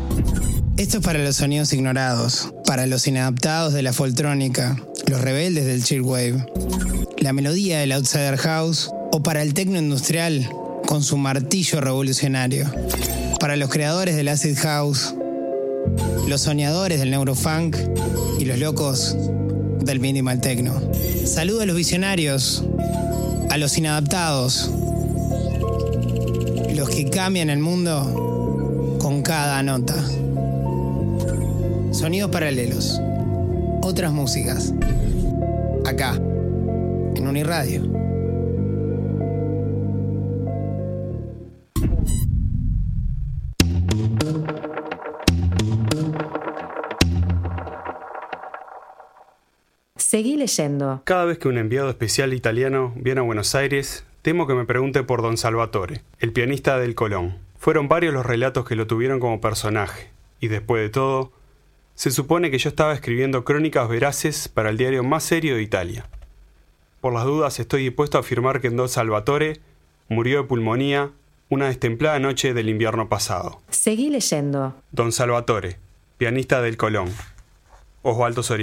Esto es para los sonidos ignorados, para los inadaptados de la foltrónica, los rebeldes del chillwave, la melodía del outsider house o para el techno industrial con su martillo revolucionario, para los creadores del acid house, los soñadores del neurofunk y los locos del minimal techno. Saludo a los visionarios, a los inadaptados, los que cambian el mundo con cada nota. Sonidos paralelos, otras músicas, acá, en Uniradio. Seguí leyendo. Cada vez que un enviado especial italiano viene a Buenos Aires, temo que me pregunte por Don Salvatore, el pianista del Colón. Fueron varios los relatos que lo tuvieron como personaje, y después de todo, se supone que yo estaba escribiendo crónicas veraces para el diario más serio de Italia. Por las dudas estoy dispuesto a afirmar que Don Salvatore murió de pulmonía una destemplada noche del invierno pasado. Seguí leyendo. Don Salvatore, pianista del Colón. Osvaldo Soriano.